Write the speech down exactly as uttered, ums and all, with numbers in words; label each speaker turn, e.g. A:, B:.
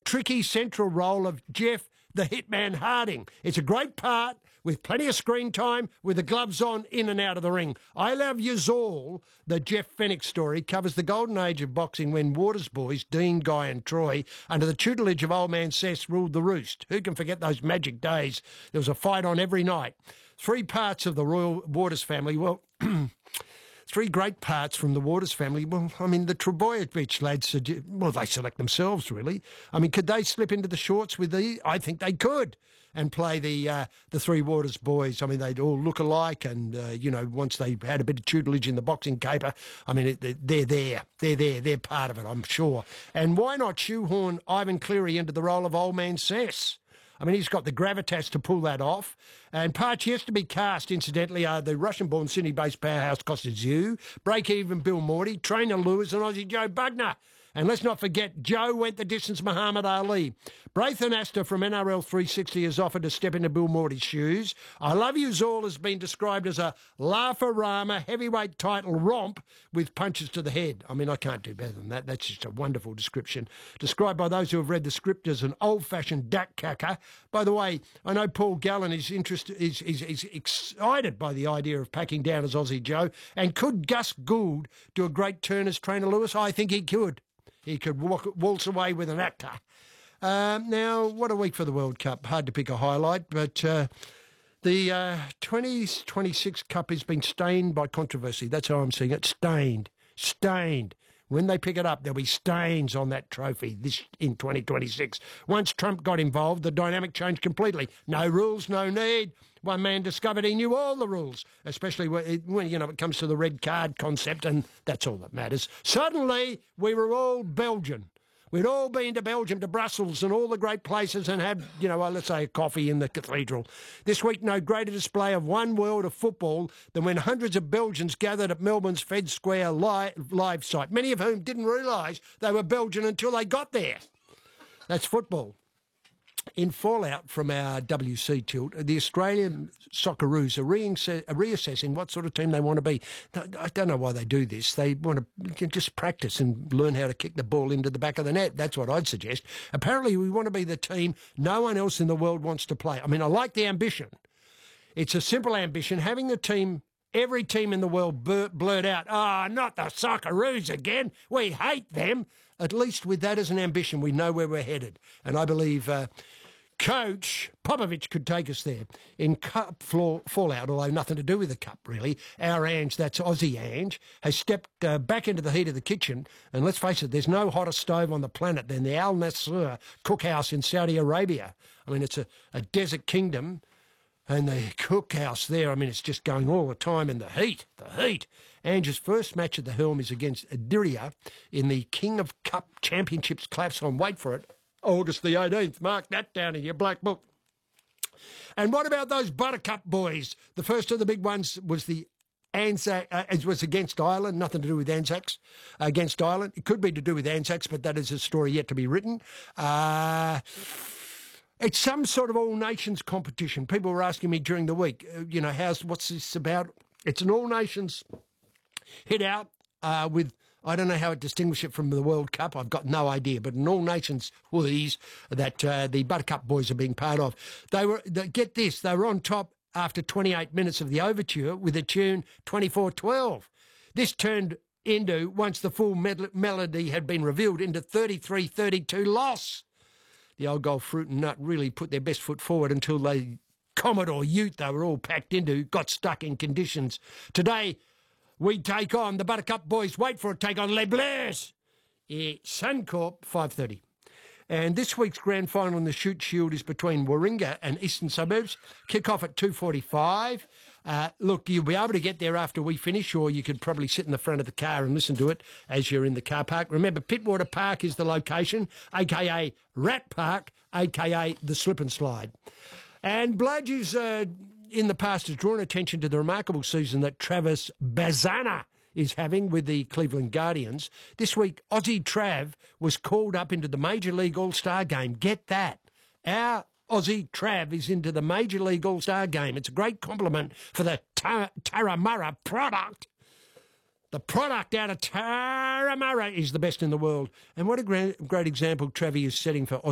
A: tricky central role of Jeff the Hitman Harding. It's a great part with plenty of screen time with the gloves on in and out of the ring. I Love Yous All, the Jeff Fenech story, covers the golden age of boxing when Waters boys, Dean, Guy and Troy, under the tutelage of Old Man Sess, ruled the roost. Who can forget those magic days? There was a fight on every night. Three parts of the Royal Waters family, well... Three great parts from the Waters family. Well, I mean, the Trebojevic lads, well, they select themselves, really. I mean, could they slip into the shorts with the... I think they could, and play the uh, the three Waters boys. I mean, they'd all look alike, and, uh, you know, once they had a bit of tutelage in the boxing caper, I mean, it, they're there. They're there. They're part of it, I'm sure. And why not shoehorn Ivan Cleary into the role of Old Man Sess? I mean, he's got the gravitas to pull that off. And parts yet to be cast, incidentally, are the Russian-born Sydney-based powerhouse Kostya Tszyu, break-even Bill Morty, trainer Lewis and Aussie Joe Bugner. And let's not forget, Joe went the distance, Muhammad Ali. Braithen Astor from N R L three sixty has offered to step into Bill Morty's shoes. I Love Yous All has been described as a laugh-a-rama heavyweight title romp with punches to the head. I mean, I can't do better than that. That's just a wonderful description. Described by those who have read the script as an old-fashioned duck cacker. By the way, I know Paul Gallen is interested, is, is, is excited by the idea of packing down as Aussie Joe. And could Gus Gould do a great turn as trainer Lewis? I think he could. He could walk, waltz away with an actor. Um, now, what a week for the World Cup. Hard to pick a highlight, but uh, the uh, twenty twenty-six Cup has been stained by controversy. That's how I'm seeing it. Stained. Stained. When they pick it up, there'll be stains on that trophy this in twenty twenty-six. Once Trump got involved, the dynamic changed completely. No rules, no need. One man discovered he knew all the rules, especially when, when you know, it comes to the red card concept, and that's all that matters. Suddenly, we were all Belgian. We'd all been to Belgium, to Brussels and all the great places and had, you know, well, let's say a coffee in the cathedral. This week, no greater display of one world of football than when hundreds of Belgians gathered at Melbourne's Fed Square live, live site, many of whom didn't realise they were Belgian until they got there. That's football. In fallout from our W C tilt, the Australian Socceroos are, re- are reassessing what sort of team they want to be. I don't know why they do this. They want to just practice and learn how to kick the ball into the back of the net. That's what I'd suggest. Apparently, we want to be the team no one else in the world wants to play. I mean, I like the ambition. It's a simple ambition. Having the team... Every team in the world blurt out, ah, oh, not the Socceroos again. We hate them. At least with that as an ambition, we know where we're headed. And I believe uh, Coach Popovich could take us there. In cup floor, fallout, although nothing to do with the cup, really, our Ange, that's Aussie Ange, has stepped uh, back into the heat of the kitchen. And let's face it, there's no hotter stove on the planet than the Al Nasser cookhouse in Saudi Arabia. I mean, it's a, a desert kingdom. And the cookhouse there, I mean, it's just going all the time in the heat, the heat. Ange's first match at the helm is against Diriyah in the King of Cup Championships claps on, wait for it, August the eighteenth. Mark that down in your black book. And what about those Buttercup boys? The first of the big ones was the Anzac, uh, it was against Ireland, nothing to do with Anzacs, uh, against Ireland. It could be to do with Anzacs, but that is a story yet to be written. Uh... It's some sort of all-nations competition. People were asking me during the week, uh, you know, how's what's this about? It's an all-nations hit out uh, with, I don't know how it distinguishes it from the World Cup. I've got no idea, but an all-nations wheeze that uh, the Buttercup boys are being part of. They were, they, get this, they were on top after twenty-eight minutes of the overture with a tune twenty-four twelve. This turned into, once the full med- melody had been revealed, into thirty-three thirty-two loss. The old gold fruit and nut really put their best foot forward until they, Commodore Ute they were all packed into, got stuck in conditions. Today, we take on, the Buttercup boys, wait for it, take on Les Bleus. Yeah, Suncorp, five thirty. And this week's grand final in the Shute Shield is between Warringah and Eastern Suburbs. Kick off at two forty-five. Uh, look, you'll be able to get there after we finish, or you could probably sit in the front of the car and listen to it as you're in the car park. Remember, Pittwater Park is the location, a k a. Rat Park, a k a the Slip and Slide. And Bludge's, uh, in the past, has drawn attention to the remarkable season that Travis Bazana is having with the Cleveland Guardians. This week, Aussie Trav was called up into the Major League All-Star game. Get that. Our Aussie Trav is into the Major League All-Star game. It's a great compliment for the Tar- Taramara product. The product out of Taramara is the best in the world. And what a great, great example Travi is setting for Aussie.